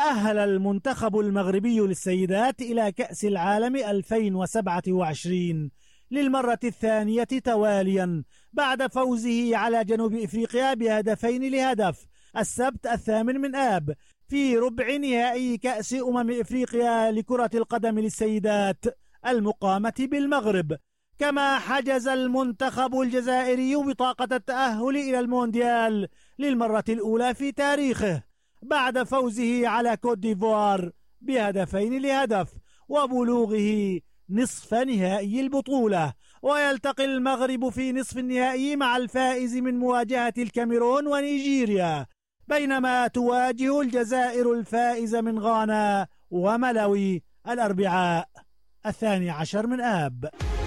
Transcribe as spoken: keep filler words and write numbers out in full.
تأهل المنتخب المغربي للسيدات إلى كأس العالم ألفين وسبعة وعشرين للمرة الثانية تواليا بعد فوزه على جنوب إفريقيا بهدفين لهدف السبت الثامن من آب في ربع نهائي كأس أمم إفريقيا لكرة القدم للسيدات المقامة بالمغرب. كما حجز المنتخب الجزائري بطاقة التأهل إلى المونديال للمرة الأولى في تاريخه بعد فوزه على كوت ديفوار بهدفين لهدف وبلوغه نصف نهائي البطولة. ويلتقي المغرب في نصف النهائي مع الفائز من مواجهة الكاميرون ونيجيريا، بينما تواجه الجزائر الفائز من غانا وملاوي الأربعاء الثاني عشر من آب.